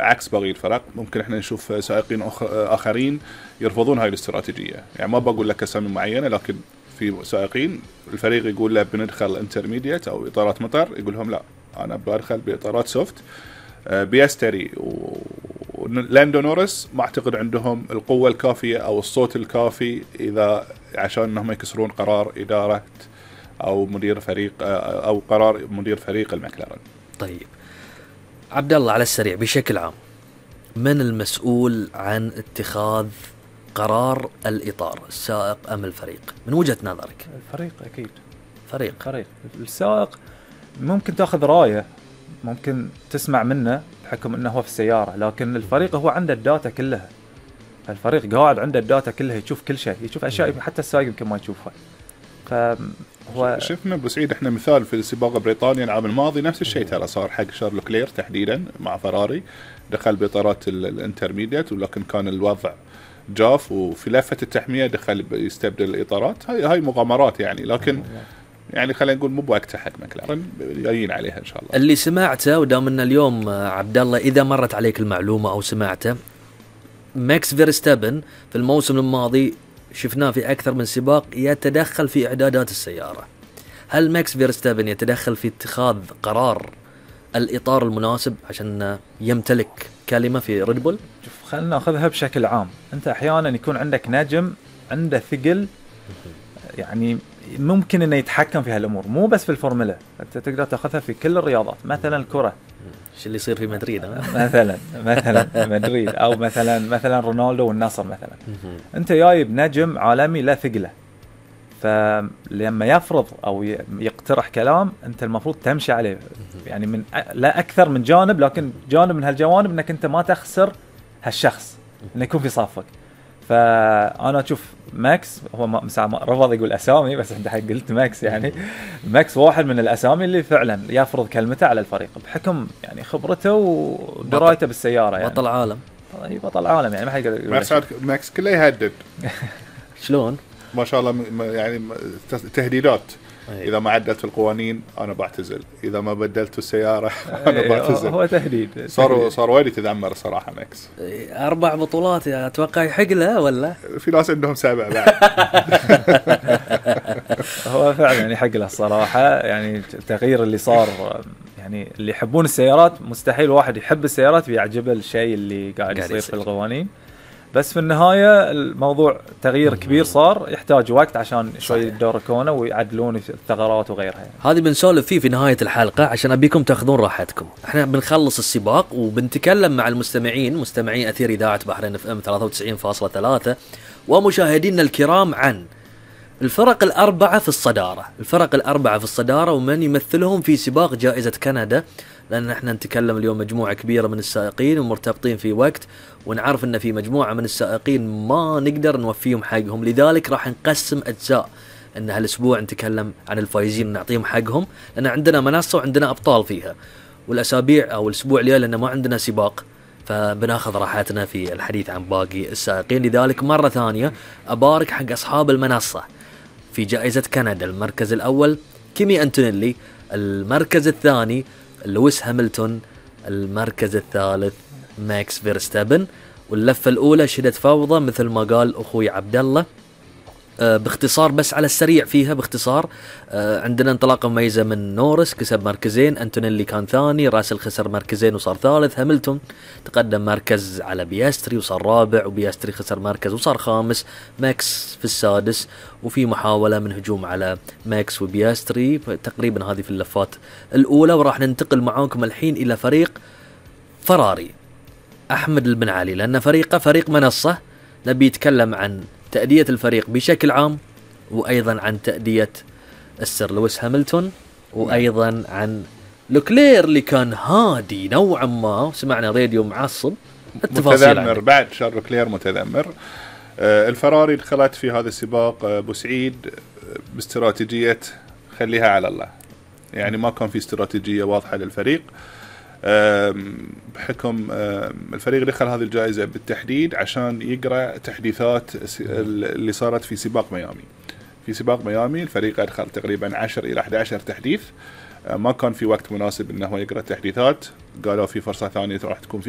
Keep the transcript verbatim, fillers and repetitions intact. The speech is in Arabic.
عكس باقي الفرق ممكن احنا نشوف سائقين آخرين يرفضون هاي الاستراتيجية. يعني ما بقول لك أسامي معينة، لكن في سائقين الفريق يقول له بندخل انترميديت أو إطارات مطر، يقول لهم لا أنا بدخل بإطارات سوفت. بيستري ولاندو نورس ما أعتقد عندهم القوة الكافية أو الصوت الكافي إذا عشان أنهم يكسرون قرار إدارة أو مدير فريق أو قرار مدير فريق المكلارن. طيب عبد الله، على السريع بشكل عام، من المسؤول عن اتخاذ قرار الإطار، السائق أم الفريق من وجهة نظرك؟ الفريق أكيد. فريق فريق السائق ممكن تأخذ رأيه، ممكن تسمع منه بحكم أنه هو في السيارة، لكن الفريق هو عنده الداتا كلها. الفريق قاعد عنده الداتا كلها، يشوف كل شيء، يشوف أشياء حتى السائق يمكن ما يشوفها. فهو شفنا بسعيد احنا مثال في السباق بريطانيا العام الماضي نفس الشيء ترى صار حق شارل لوكلير تحديدا مع فراري، دخل بإطارات الانترميديت ولكن كان الوضع جاف، وفي لفة التحمية دخل يستبدل الإطارات. هاي هاي مغامرات يعني، لكن يعني خلينا نقول مو بوقتها حق مكلارن، جايين عليها ان شاء الله. اللي سمعته ودامنا اليوم عبد الله اذا مرت عليك المعلومه او سمعته، ماكس فيرستابن في الموسم الماضي شفناه في اكثر من سباق يتدخل في اعدادات السياره. هل ماكس فيرستابن يتدخل في اتخاذ قرار الاطار المناسب عشان يمتلك كلمه في ريد بول؟ شوف خلينا ناخذها بشكل عام. انت احيانا يكون عندك نجم عنده ثقل، يعني ممكن انه يتحكم في هالامور، مو بس في الفورمولا، انت تقدر تاخذها في كل الرياضات. مثلا الكره، ايش اللي يصير في مدريد مثلا مثلا مدريد، او مثلا مثلا رونالدو والنصر مثلا. انت جايب نجم عالمي لا ثقله، فلما يفرض او يقترح كلام انت المفروض تمشي عليه، يعني من لا اكثر من جانب، لكن جانب من هالجوانب انك انت ما تخسر هالشخص انه يكون في صفك. فانا اشوف ماكس هو مسا رفض يقول اسامي، بس انت حق قلت ماكس، يعني ماكس واحد من الاسامي اللي فعلا يفرض كلمته على الفريق بحكم يعني خبرته ودرايته بالسياره، يعني بطل عالم. اي بطل عالم، يعني ما حد يقدر. ماكس كله يهدد. شلون ما شاء الله يعني تهديدات. إذا ما عدلت القوانين أنا بعتزل، إذا ما بدلت السيارة أنا بعتزل. هو تهديد. صار صار وايد يتذمر صراحة ماكس. أربع بطولات أتوقع يحق له ولا؟ في ناس عندهم سبع بعد. هو فعلا يعني حق له الصراحة، يعني التغيير اللي صار، يعني اللي يحبون السيارات مستحيل واحد يحب السيارات ويعجبه الشيء اللي قاعد يصير في القوانين. بس في النهاية الموضوع تغيير كبير صار، يحتاج وقت عشان شوي يدركونه ويعدلون الثغرات وغيرها. يعني. هذه بنسولف فيه في نهاية الحلقة عشان أبيكم تأخذون راحتكم. احنا بنخلص السباق وبنتكلم مع المستمعين، مستمعين أثير إذاعة بحرين اف ام ثلاثة وتسعين فاصلة ثلاثة ومشاهدينا الكرام عن الفرق الأربعة في الصدارة، الفرق الأربعة في الصدارة ومن يمثلهم في سباق جائزة كندا، لأن احنا نتكلم اليوم مجموعة كبيرة من السائقين ومرتبطين في وقت، ونعرف ان في مجموعة من السائقين ما نقدر نوفيهم حقهم، لذلك راح نقسم أجزاء، ان هالأسبوع نتكلم عن الفايزين ونعطيهم حقهم، لأن عندنا منصة وعندنا أبطال فيها، والأسابيع أو الأسبوع الجاي لأن ما عندنا سباق فبناخذ راحتنا في الحديث عن باقي السائقين. لذلك مرة ثانية أبارك حق أصحاب المنصة في جائزة كندا. المركز الأول كيمي أنتونيلي، المركز الثاني لويس هاملتون، المركز الثالث ماكس فيرستابن. واللفة الأولى شهدت فوضى مثل ما قال أخوي عبد الله. أه باختصار بس على السريع فيها باختصار، أه عندنا انطلاقة مميزة من نورس كسب مركزين، أنتونيلي كان ثاني، راسل خسر مركزين وصار ثالث، هاملتون تقدم مركز على بياستري وصار رابع، وبياستري خسر مركز وصار خامس، ماكس في السادس، وفي محاولة من هجوم على ماكس وبياستري. تقريبا هذه في اللفات الأولى. وراح ننتقل معاكم الحين إلى فريق فراري أحمد البن علي، لأن فريقه فريق منصة، نبي يتكلم عن تأدية الفريق بشكل عام، وأيضا عن تأدية السر لويس هاملتون، وأيضا عن لوكلير اللي كان هادي نوعا ما، سمعنا راديو معصب متذمر بعد شارل لوكلير متذمر. آه الفراري دخلت في هذا السباق آه بسعيد آه باستراتيجية خليها على الله، يعني ما كان في استراتيجية واضحة للفريق. بحكم الفريق دخل هذه الجائزة بالتحديد عشان يقرأ تحديثات اللي صارت في سباق ميامي. في سباق ميامي الفريق أدخل تقريبا عشر إلى أحد عشر تحديث، ما كان في وقت مناسب إنه يقرأ التحديثات، قالوا في فرصة ثانية راح تكون في